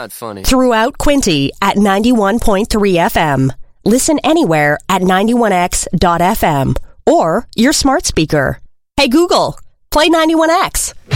not funny. Throughout Quinte at 91.3 FM. Listen anywhere at 91x.fm or your smart speaker. Hey Google, play 91X.